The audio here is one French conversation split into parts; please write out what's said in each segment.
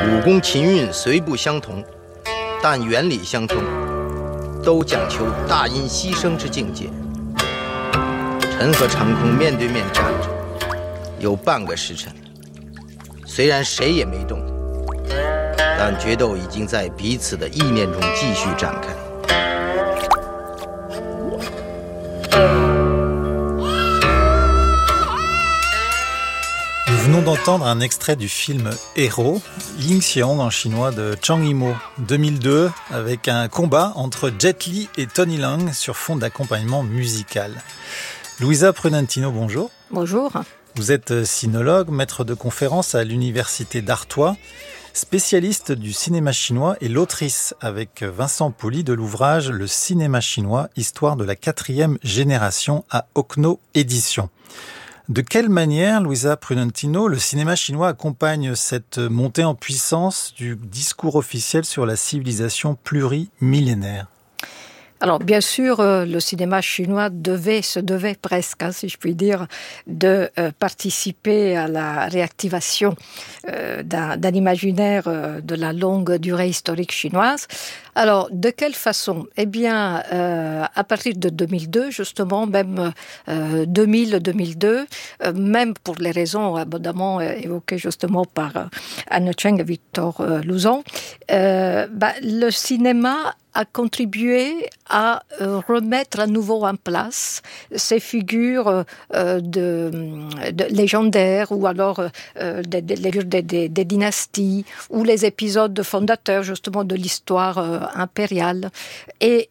武功琴韵虽不相同，但原理相通，都讲求大音希声之境界。臣和长空面对面站着，有半个时辰，虽然谁也没动，但决斗已经在彼此的意念中继续展开。 Nous venons d'entendre un extrait du film Héros, Ying Xiang en chinois de Zhang Yimou, 2002, avec un combat entre Jet Li et Tony Leung sur fond d'accompagnement musical. Louisa Prunentino, bonjour. Bonjour. Vous êtes sinologue, maître de conférences à l'université d'Artois, spécialiste du cinéma chinois et l'autrice avec Vincent Pauly de l'ouvrage Le cinéma chinois, histoire de la 4e génération à Okno Éditions. De quelle manière, Louisa Prunentino, le cinéma chinois accompagne cette montée en puissance du discours officiel sur la civilisation plurimillénaire ? Alors, bien sûr, le cinéma chinois se devait presque, si je puis dire, de participer à la réactivation d'un imaginaire de la longue durée historique chinoise. Alors, de quelle façon ? Eh bien, à partir de 2002, justement, même 2000-2002, même pour les raisons abondamment évoquées justement par Anne Cheng et Victor Louzon, le cinéma a contribué à remettre à nouveau en place ces figures de légendaires ou alors des dynasties ou les épisodes fondateurs justement de l'histoire impériale et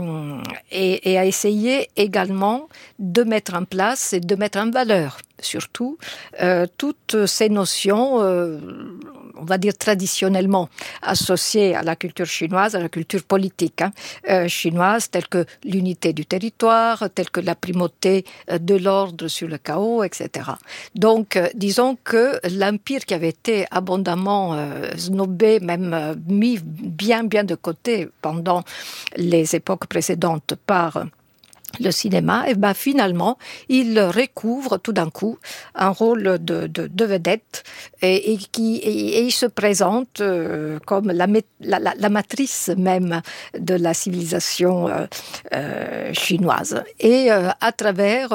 à essayer également de mettre en place et de mettre en valeur surtout toutes ces notions on va dire traditionnellement associées à la culture chinoise, à la culture politique chinoise, telles que l'unité du territoire, telles que la primauté de l'ordre sur le chaos, etc. Donc, disons que l'empire qui avait été abondamment snobé, même mis bien de côté pendant les époques précédentes par le cinéma, et finalement, il recouvre tout d'un coup un rôle de vedette et il se présente comme la matrice même de la civilisation chinoise. Et à travers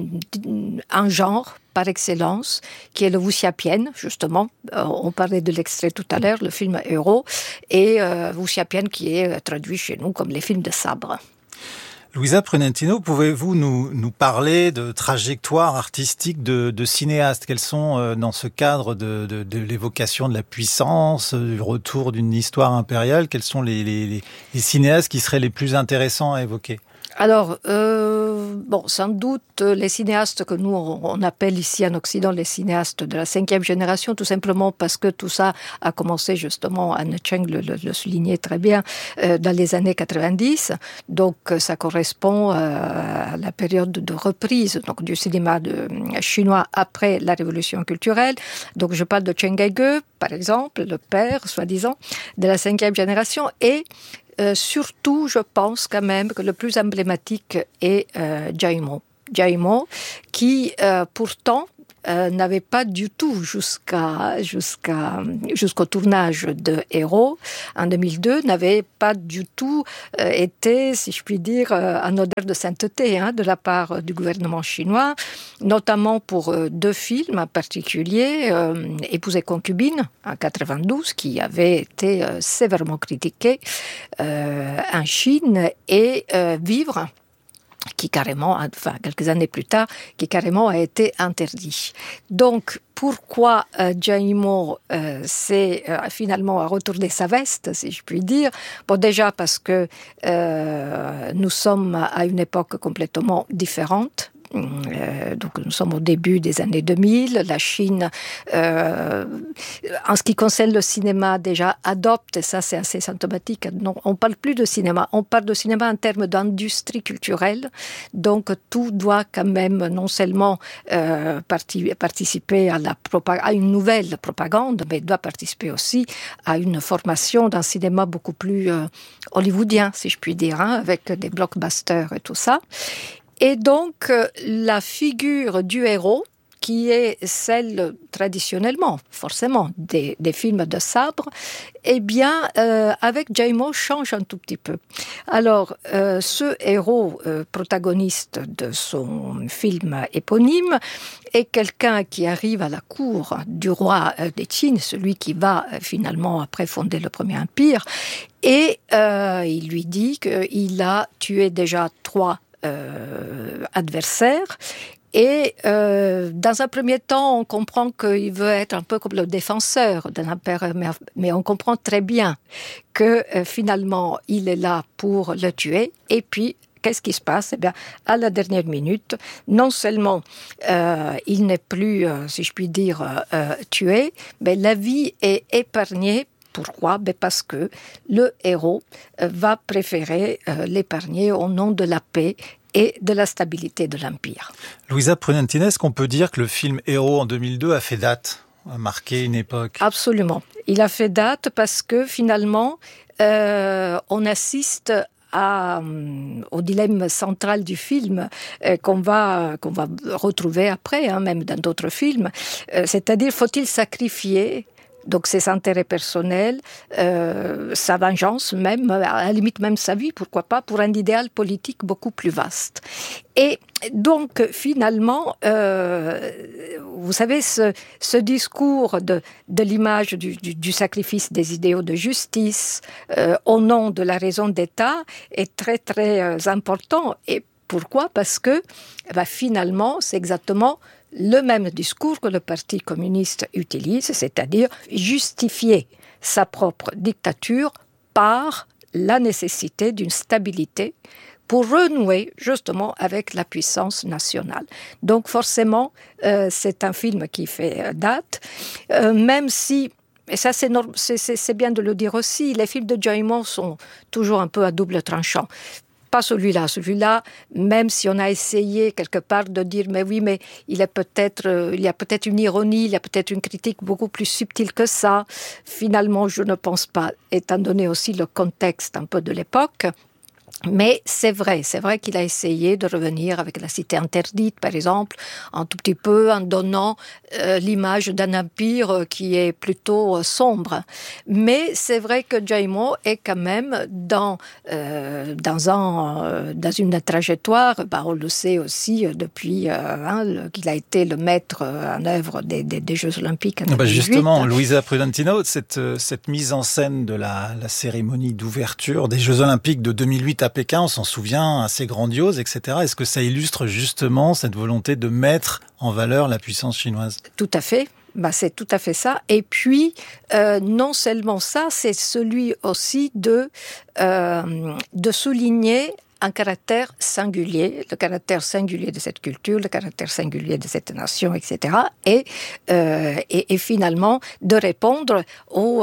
un genre par excellence, qui est le wuxiapian, justement. On parlait de l'extrait tout à l'heure, le film Héros, et wuxiapian qui est traduit chez nous comme les films de sabre. Louisa Prunentino, pouvez-vous nous parler de trajectoires artistiques de cinéastes ? Quels sont, dans ce cadre de l'évocation de la puissance, du retour d'une histoire impériale, quels sont les cinéastes qui seraient les plus intéressants à évoquer ? Alors, sans doute, les cinéastes que nous, on appelle ici en Occident les cinéastes de la 5e génération, tout simplement parce que tout ça a commencé justement, Anne Cheng le soulignait très bien, dans les années 90. Donc, ça correspond à la période de reprise donc, du cinéma chinois après la révolution culturelle. Donc, je parle de Chen Kaige, par exemple, le père, soi-disant, de la 5e génération, et surtout, je pense quand même que le plus emblématique est Jiaimo, qui pourtant n'avait pas du tout jusqu'au tournage de Héros en 2002 n'avait pas du tout été, si je puis dire, en odeur de sainteté de la part du gouvernement chinois, notamment pour 2 films en particulier, Épouse et concubine en 92, qui avait été sévèrement critiqué en Chine, et Vivre, qui carrément, quelques années plus tard, qui carrément a été interdit. Donc, pourquoi Jiaimo s'est finalement retourné sa veste, si je puis dire ? Bon, déjà parce que nous sommes à une époque complètement différente. Donc nous sommes au début des années 2000, la Chine, en ce qui concerne le cinéma, déjà adopte, et ça c'est assez symptomatique, non, on ne parle plus de cinéma, on parle de cinéma en termes d'industrie culturelle, donc tout doit quand même non seulement participer à une nouvelle propagande, mais doit participer aussi à une formation d'un cinéma beaucoup plus hollywoodien, si je puis dire, avec des blockbusters et tout ça. Et donc, la figure du héros, qui est celle traditionnellement, forcément, des films de sabre, eh bien, avec Jaymo change un tout petit peu. Alors, ce héros protagoniste de son film éponyme est quelqu'un qui arrive à la cour du roi des Qin, celui qui va finalement après fonder le premier empire, et il lui dit qu'il a tué déjà 3 adversaires. Et dans un premier temps, on comprend qu'il veut être un peu comme le défenseur de l'empereur, mais on comprend très bien que finalement, il est là pour le tuer. Et puis, qu'est-ce qui se passe ? Eh bien, à la dernière minute, non seulement il n'est plus, si je puis dire, tué, mais la vie est épargnée. Pourquoi ? Parce que le héros va préférer l'épargner au nom de la paix et de la stabilité de l'Empire. Louisa Prunentine, est-ce qu'on peut dire que le film Héros en 2002 a fait date, a marqué une époque ? Absolument. Il a fait date parce que finalement, on assiste au dilemme central du film qu'on va retrouver après, même dans d'autres films. C'est-à-dire, faut-il sacrifier donc ses intérêts personnels, sa vengeance même, à la limite même sa vie, pourquoi pas, pour un idéal politique beaucoup plus vaste. Et donc finalement, vous savez, ce discours de l'image du sacrifice des idéaux de justice au nom de la raison d'État est très très important. Et pourquoi ? Parce que finalement, c'est exactement le même discours que le Parti communiste utilise, c'est-à-dire justifier sa propre dictature par la nécessité d'une stabilité pour renouer justement avec la puissance nationale. Donc forcément, c'est un film qui fait date, même si, et ça c'est bien de le dire aussi, les films de Jaymo sont toujours un peu à double tranchant. Pas celui-là. Celui-là, même si on a essayé quelque part de dire mais oui, mais il y a peut-être une ironie, il y a peut-être une critique beaucoup plus subtile que ça. Finalement, je ne pense pas, étant donné aussi le contexte un peu de l'époque. Mais c'est vrai qu'il a essayé de revenir avec la cité interdite, par exemple, un tout petit peu en donnant l'image d'un empire qui est plutôt sombre. Mais c'est vrai que Jaymo est quand même dans une trajectoire, on le sait aussi depuis qu'il a été le maître en œuvre des Jeux Olympiques en 2008. Justement, Louisa Prudentino, cette mise en scène de la cérémonie d'ouverture des Jeux Olympiques de 2008 à Pékin, on s'en souvient, assez grandiose, etc. Est-ce que ça illustre justement cette volonté de mettre en valeur la puissance chinoise ? Tout à fait. C'est tout à fait ça. Et puis, non seulement ça, c'est celui aussi de souligner un caractère singulier, le caractère singulier de cette culture, le caractère singulier de cette nation, etc. Et finalement de répondre au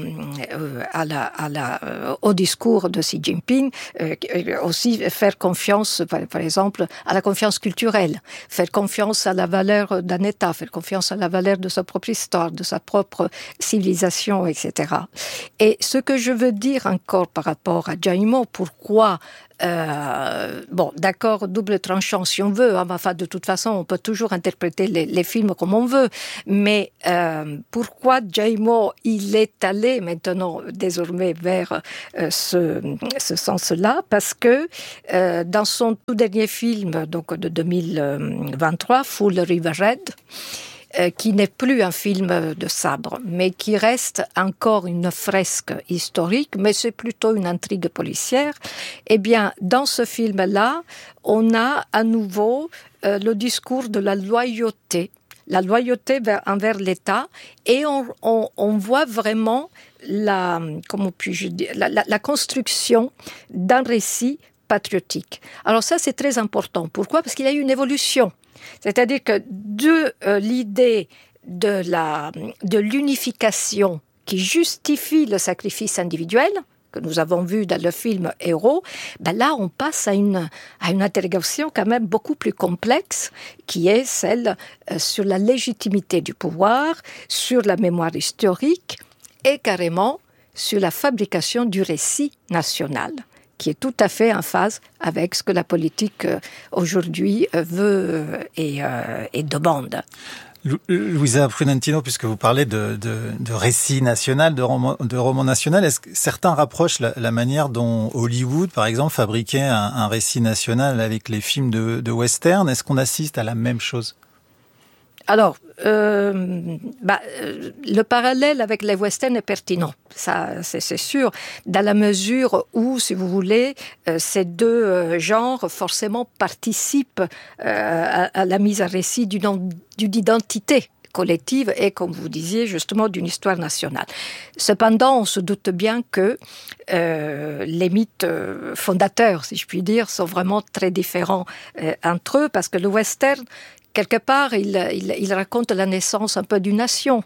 discours de Xi Jinping, aussi faire confiance, par exemple, à la confiance culturelle, faire confiance à la valeur d'un État, faire confiance à la valeur de sa propre histoire, de sa propre civilisation, etc. Et ce que je veux dire encore par rapport à Jaymo, pourquoi d'accord, double tranchant si on veut, de toute façon on peut toujours interpréter les films comme on veut, mais pourquoi Jaymo il est allé maintenant désormais vers ce sens-là? Parce que dans son tout dernier film donc de 2023, Full River Red, qui n'est plus un film de sabre, mais qui reste encore une fresque historique, mais c'est plutôt une intrigue policière. Eh bien, dans ce film-là, on a à nouveau le discours de la loyauté envers l'État, et on voit vraiment la construction d'un récit patriotique. Alors ça, c'est très important. Pourquoi ? Parce qu'il y a eu une évolution. C'est-à-dire que de l'idée de l'unification qui justifie le sacrifice individuel, que nous avons vu dans le film Héros, là on passe à une interrogation quand même beaucoup plus complexe, qui est celle sur la légitimité du pouvoir, sur la mémoire historique et carrément sur la fabrication du récit national. qui est tout à fait en phase avec ce que la politique aujourd'hui veut et demande. Luisa Prunentino, puisque vous parlez de récit national, de roman national, est-ce que certains rapprochent la manière dont Hollywood, par exemple, fabriquait un récit national avec les films de western? Est-ce qu'on assiste à la même chose? Alors, le parallèle avec les westerns est pertinent, ça c'est sûr, dans la mesure où, si vous voulez, ces deux genres forcément participent à la mise en récit d'une identité collective et, comme vous disiez, justement d'une histoire nationale. Cependant, on se doute bien que les mythes fondateurs, si je puis dire, sont vraiment très différents entre eux, parce que le western, quelque part, il raconte la naissance un peu d'une nation.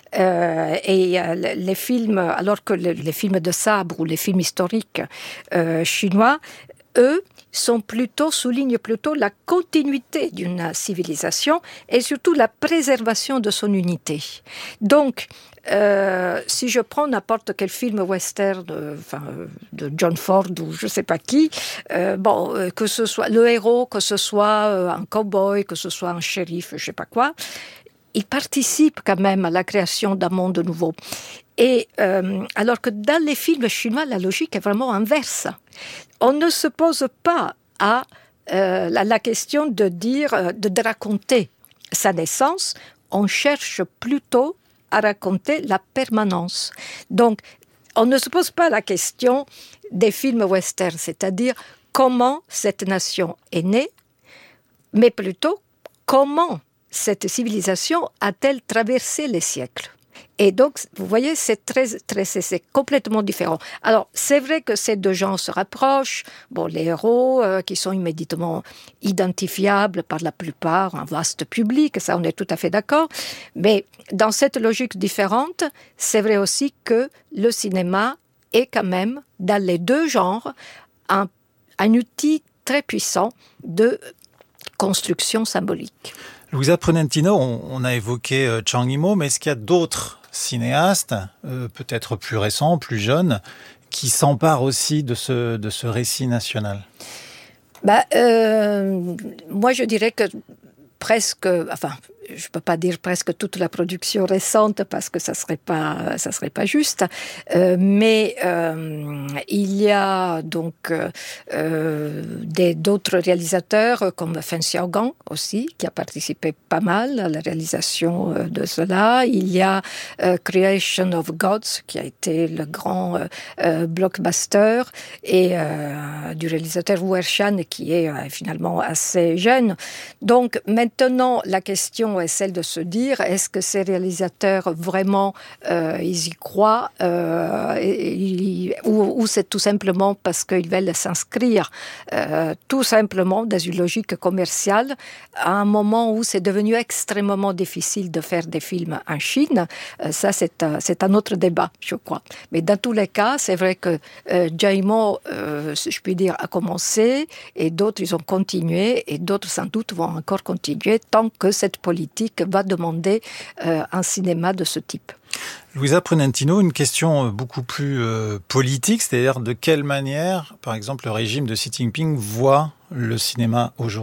Les films, alors que les films de sabre ou les films historiques chinois, eux, soulignent plutôt la continuité d'une civilisation et surtout la préservation de son unité. Donc, si je prends n'importe quel film western de John Ford ou je ne sais pas qui, que ce soit le héros, que ce soit un cow-boy, que ce soit un shérif, je ne sais pas quoi, il participe quand même à la création d'un monde nouveau. Et alors que dans les films chinois, la logique est vraiment inverse. On ne se pose pas à la question de raconter sa naissance, on cherche plutôt à raconter la permanence. Donc, on ne se pose pas la question des films westerns, c'est-à-dire comment cette nation est née, mais plutôt comment cette civilisation a-t-elle traversé les siècles. Et donc, vous voyez, c'est complètement différent. Alors, c'est vrai que ces deux genres se rapprochent. Bon, les héros qui sont immédiatement identifiables par la plupart, un vaste public, ça on est tout à fait d'accord. Mais dans cette logique différente, c'est vrai aussi que le cinéma est quand même, dans les deux genres, un outil très puissant de construction symbolique. Luisa Prunentino, on a évoqué Zhang Yimou, mais est-ce qu'il y a d'autres cinéastes, peut-être plus récents, plus jeunes, qui s'emparent aussi de ce récit national? Moi, je dirais que presque, je ne peux pas dire presque toute la production récente parce que ça serait pas juste, mais il y a donc d'autres réalisateurs comme Fen Xiaogang aussi qui a participé pas mal à la réalisation de cela. Il y a Creation of Gods qui a été le grand blockbuster et du réalisateur Wu Ershan qui est finalement assez jeune. Donc maintenant la question est celle de se dire, est-ce que ces réalisateurs vraiment ils y croient ou c'est tout simplement parce qu'ils veulent s'inscrire tout simplement dans une logique commerciale à un moment où c'est devenu extrêmement difficile de faire des films en Chine. Ça c'est un autre débat, je crois. Mais dans tous les cas, c'est vrai que Zhang Yimou, je puis dire, a commencé et d'autres ils ont continué et d'autres sans doute vont encore continuer tant que cette politique va demander un cinéma de ce type. Luisa Prunentino, une question beaucoup plus politique, c'est-à-dire de quelle manière, par exemple, le régime de Xi Jinping voit le cinéma aujourd'hui ?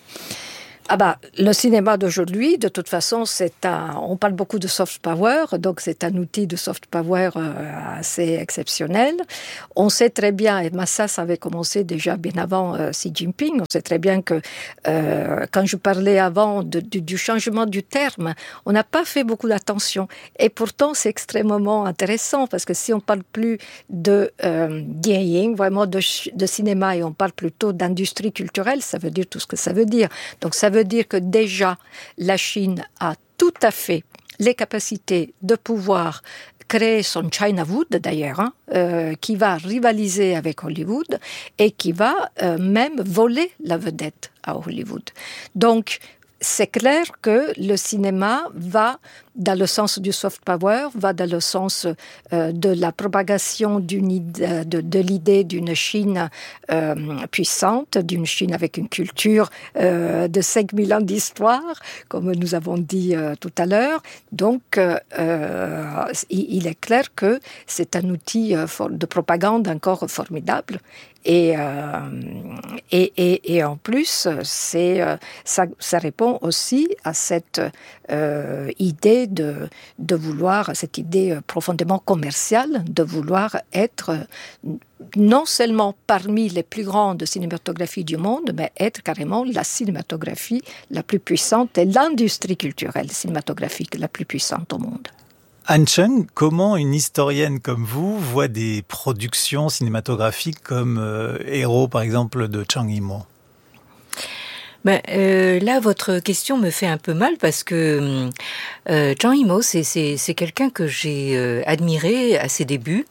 Le cinéma d'aujourd'hui, de toute façon, on parle beaucoup de soft power, donc c'est un outil de soft power assez exceptionnel. On sait très bien, et Massas avait commencé déjà bien avant Xi Jinping, on sait très bien que quand je parlais avant du changement du terme, on n'a pas fait beaucoup d'attention. Et pourtant, c'est extrêmement intéressant, parce que si on ne parle plus de dieying, vraiment de cinéma, et on parle plutôt d'industrie culturelle, ça veut dire tout ce que ça veut dire. Donc ça veut dire que déjà, la Chine a tout à fait les capacités de pouvoir créer son Chinawood, d'ailleurs, qui va rivaliser avec Hollywood et qui va même voler la vedette à Hollywood. Donc, c'est clair que le cinéma va dans le sens du soft power, va dans le sens de la propagation de l'idée d'une Chine puissante, d'une Chine avec une culture de 5000 ans d'histoire, comme nous avons dit tout à l'heure. Donc, il est clair que c'est un outil de propagande encore formidable. Et en plus, ça répond aussi à cette idée de vouloir, cette idée profondément commerciale, de vouloir être non seulement parmi les plus grandes cinématographies du monde, mais être carrément la cinématographie la plus puissante et l'industrie culturelle cinématographique la plus puissante au monde. Han Cheng, comment une historienne comme vous voit des productions cinématographiques comme Héros, par exemple, de Zhang Yimou ? Là, votre question me fait un peu mal parce que Zhang Yimou, c'est quelqu'un que j'ai admiré à ses débuts.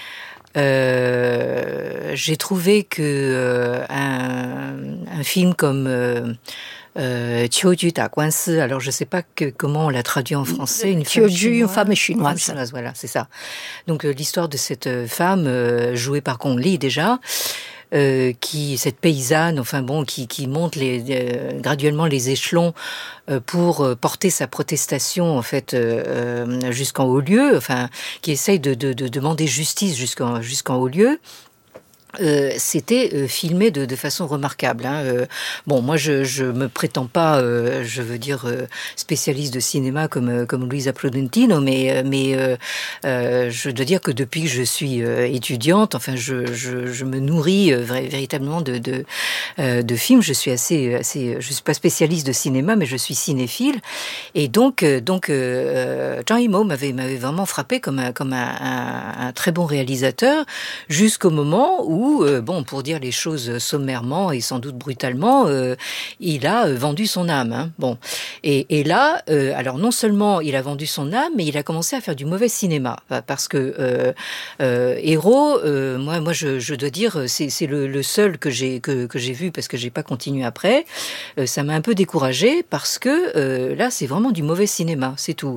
J'ai trouvé que un film comme Qiuju Da Guansi, alors je sais pas comment on l'a traduit en français, une femme chinoise, voilà, c'est ça. Donc l'histoire de cette femme jouée par Gong Li déjà, cette paysanne, qui monte graduellement les échelons pour porter sa protestation en fait jusqu'en haut lieu, qui essaye de demander justice jusqu'en haut lieu. C'était filmé de façon remarquable. Moi, je me prétends pas, spécialiste de cinéma comme Luisa Prudentino, mais je dois dire que depuis que je suis étudiante, je me nourris véritablement de films. Je suis je suis pas spécialiste de cinéma, mais je suis cinéphile. Et donc, Zhang Yimou m'avait vraiment frappé comme un très bon réalisateur, jusqu'au moment où, pour dire les choses sommairement et sans doute brutalement, il a vendu son âme. Et là, alors non seulement il a vendu son âme, mais il a commencé à faire du mauvais cinéma, parce que Héros, moi je dois dire, c'est le seul que j'ai vu, parce que j'ai pas continué après. Ça m'a un peu découragée parce que là, c'est vraiment du mauvais cinéma, c'est tout.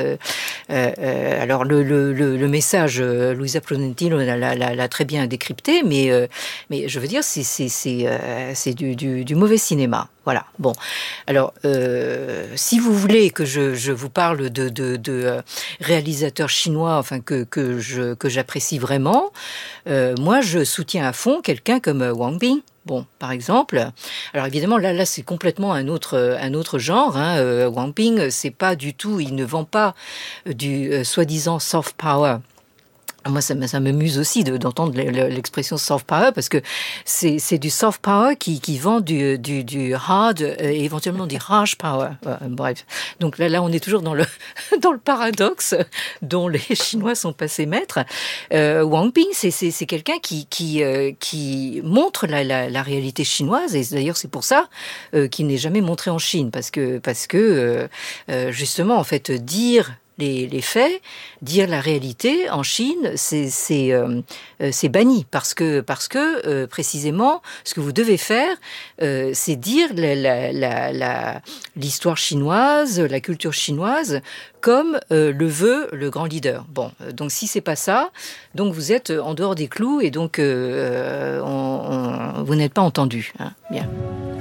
Alors le message, Luisa Prudentino l'a très bien décrypté, mais je veux dire, c'est du mauvais cinéma. Voilà. Bon. Alors, si vous voulez que je vous parle de réalisateurs chinois, que j'apprécie vraiment, moi, je soutiens à fond quelqu'un comme Wang Bing. Par exemple. Alors évidemment, là, c'est complètement un autre genre. Wang Bing, c'est pas du tout. Il ne vend pas du soi-disant soft power. Moi, ça m'amuse aussi d'entendre l'expression soft power, parce que c'est du soft power qui vend du hard et éventuellement du harsh power. Bref. Donc là, on est toujours dans le paradoxe dont les Chinois sont passés maîtres. Wang Bing, c'est quelqu'un qui montre la réalité chinoise, et d'ailleurs c'est pour ça qu'il n'est jamais montré en Chine, parce que justement, en fait, dire les faits, dire la réalité en Chine, c'est banni, parce que précisément ce que vous devez faire, c'est dire l'histoire chinoise, la culture chinoise, comme le veut le grand leader. Donc si c'est pas ça, donc vous êtes en dehors des clous, et donc vous n'êtes pas entendu. Bien.